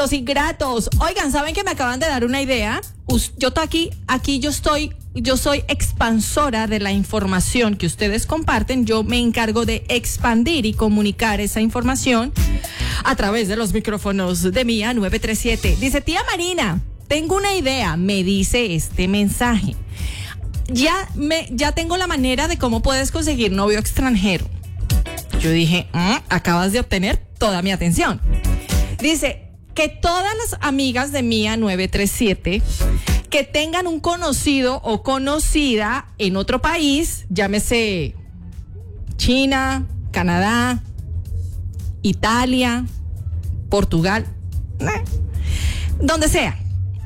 los ingratos. Oigan, ¿saben que me acaban de dar una idea? Yo soy expansora de la información que ustedes comparten. Yo me encargo de expandir y comunicar esa información a través de los micrófonos de Mía 937. Dice, tía Marina, tengo una idea, me dice este mensaje. Ya tengo la manera de cómo puedes conseguir novio extranjero. Yo dije, acabas de obtener toda mi atención. Dice que todas las amigas de Mía 937 que tengan un conocido o conocida en otro país, llámese China, Canadá, Italia, Portugal, donde sea,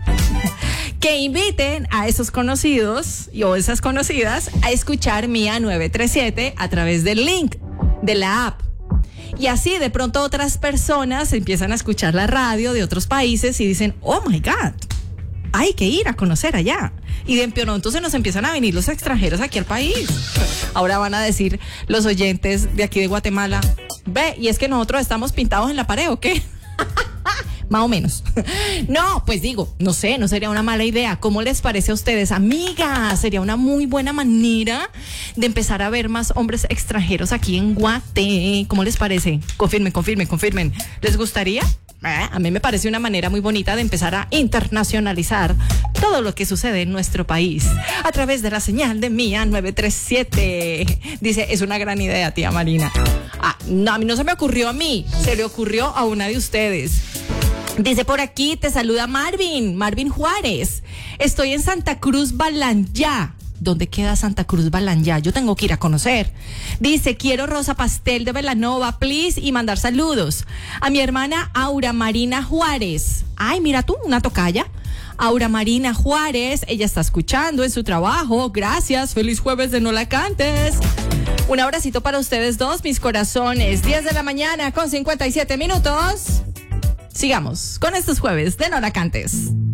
que inviten a esos conocidos o esas conocidas a escuchar Mía 937 a través del link de la app. Y así de pronto otras personas empiezan a escuchar la radio de otros países y dicen, oh my God, hay que ir a conocer allá. Y de pronto se nos empiezan a venir los extranjeros aquí al país. Ahora van a decir los oyentes de aquí de Guatemala, ve, y es que nosotros estamos pintados en la pared, ¿o qué? Más o menos. No, pues digo, no sé, no sería una mala idea. ¿Cómo les parece a ustedes, amigas? Sería una muy buena manera de empezar a ver más hombres extranjeros aquí en Guate. ¿Cómo les parece? Confirmen. ¿Les gustaría? A mí me parece una manera muy bonita de empezar a internacionalizar todo lo que sucede en nuestro país a través de la señal de Mía 937. Dice, es una gran idea, tía Marina. No, a mí no se me ocurrió a mí, se le ocurrió a una de ustedes. Dice por aquí, te saluda Marvin Juárez. Estoy en Santa Cruz Balanyá. ¿Dónde queda Santa Cruz Balanyá? Yo tengo que ir a conocer. Dice, quiero rosa pastel de Belanova, please, y mandar saludos a mi hermana Aura Marina Juárez. Ay, mira tú, una tocaya. Aura Marina Juárez, ella está escuchando en su trabajo. Gracias, feliz jueves de No La Cantes. Un abracito para ustedes dos, mis corazones. 10 de la mañana con 57 minutos. Sigamos con estos jueves de No La Cantes.